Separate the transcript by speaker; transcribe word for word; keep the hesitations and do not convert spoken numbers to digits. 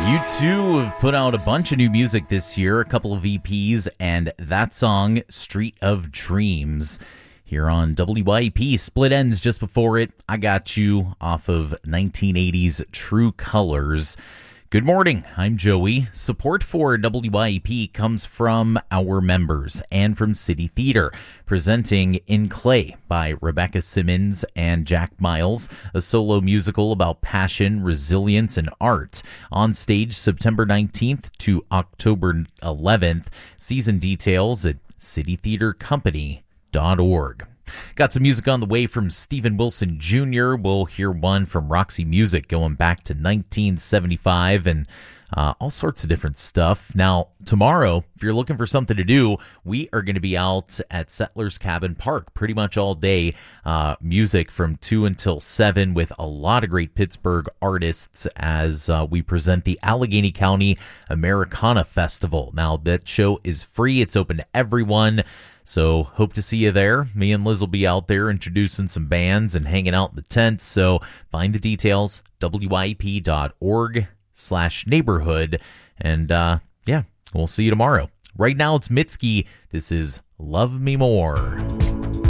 Speaker 1: U two have put out a bunch of new music this year, a couple of E Ps, and that song, Street of Dreams, here on W Y E P. Split Ends just before it. I Got You off of nineteen eighties True Colors. Good morning, I'm Joey. Support for W Y E P comes from our members and from City Theater, presenting In Clay by Rebecca Simmons and Jack Miles, a solo musical about passion, resilience, and art. On stage September nineteenth to October eleventh. Season details at city theater company dot org. Got some music on the way from Steven Wilson Junior We'll hear one from Roxy Music going back to nineteen seventy-five and uh, all sorts of different stuff. Now, tomorrow, if you're looking for something to do, we are going to be out at Settlers Cabin Park pretty much all day. Uh, music from two until seven with a lot of great Pittsburgh artists as uh, we present the Allegheny County Americana Festival. Now, that show is free. It's open to everyone. So hope to see you there. Me and Liz will be out there introducing some bands and hanging out in the tent. So find the details, W Y E P dot org slash neighborhood. And uh, yeah, we'll see you tomorrow. Right now it's Mitski. This is Love Me More.